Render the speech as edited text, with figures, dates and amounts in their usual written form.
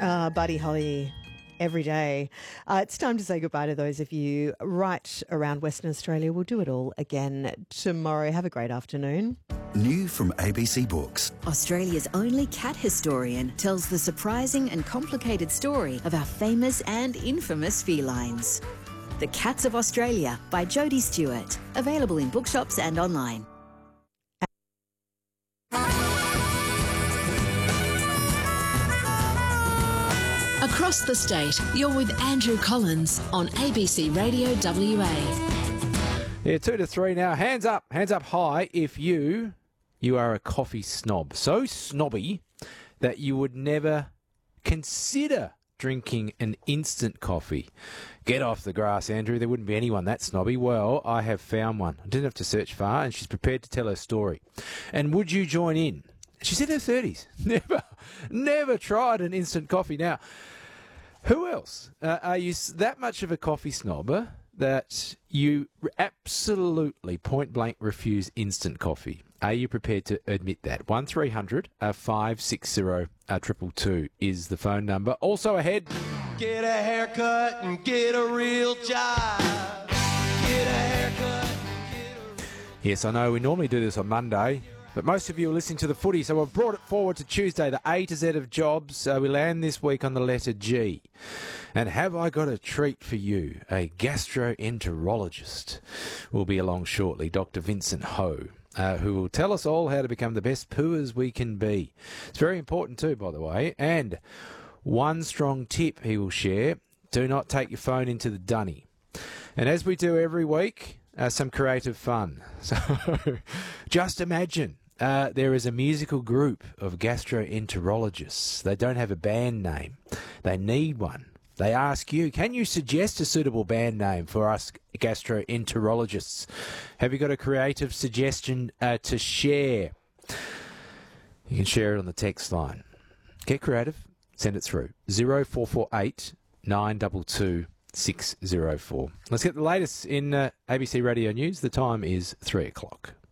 Buddy Holly every day. It's time to say goodbye to those of you right around Western Australia. We'll do it all again tomorrow. Have a great afternoon. New from ABC Books. Australia's only cat historian tells the surprising and complicated story of our famous and infamous felines. The Cats of Australia by Jodie Stewart. Available in bookshops and online. Across the state, you're with Andrew Collins on ABC Radio WA. Yeah, 2 to 3 now. Hands up high if you are a coffee snob. So snobby that you would never consider drinking an instant coffee. Get off the grass, Andrew. There wouldn't be anyone that snobby. Well, I have found one. I didn't have to search far, and she's prepared to tell her story. And would you join in? She's in her 30s. Never tried an instant coffee. Now, who else? Are you that much of a coffee snobber that you absolutely point-blank refuse instant coffee? Are you prepared to admit that? 1300 560 222 is the phone number. Also ahead, get a haircut and get a real job. Get a haircut. Yes, I know we normally do this on Monday, but most of you are listening to the footy, so we've brought it forward to Tuesday, the A to Z of jobs. We land this week on the letter G. And have I got a treat for you? A gastroenterologist will be along shortly, Dr. Vincent Ho, who will tell us all how to become the best pooers we can be. It's very important too, by the way. And one strong tip he will share, do not take your phone into the dunny. And as we do every week, some creative fun. So just imagine there is a musical group of gastroenterologists. They don't have a band name. They need one. They ask you, can you suggest a suitable band name for us gastroenterologists? Have you got a creative suggestion to share? You can share it on the text line. Get creative. Send it through. 0448 922 604. Let's get the latest in ABC Radio News. The time is 3 o'clock.